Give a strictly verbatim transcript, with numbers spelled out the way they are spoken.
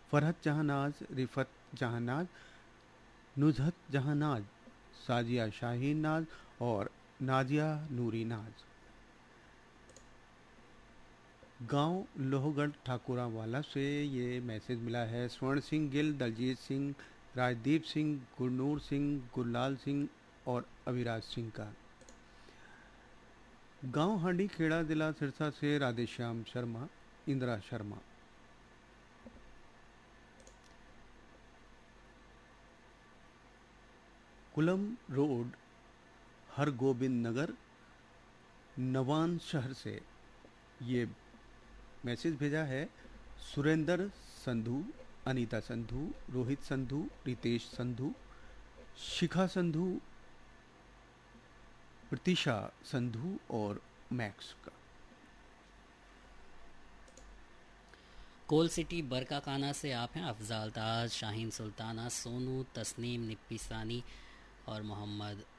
फरहत जहानाज, रिफत जहानाज, नुजहत जहानाज, साजिया शाहीन नाज और नाजिया नूरी नाज। गांव लोहगढ़ ठाकुरावाला से ये मैसेज मिला है। स्वर्ण सिंह गिल, दलजीत सिंह, राजदीप सिंह, गुरनूर सिंह, गुरलाल सिंह और अविराज सिंह का। गांव हांडी खेड़ा, जिला सिरसा से राधेश्याम शर्मा, इंदिरा शर्मा। कुलम रोड, हरगोबिंद नगर, नवान शहर से ये मैसेज भेजा है। सुरेंद्र संधू, अनीता संधू, रोहित संधू, रितेश संधू, शिखा संधू, प्रतीशा संधू और मैक्स का। कोल सिटी बरकाकाना से आप हैं अफजाल ताज, शाहीन सुल्ताना, सोनू, तस्नीम, निप्पी सानी और मोहम्मद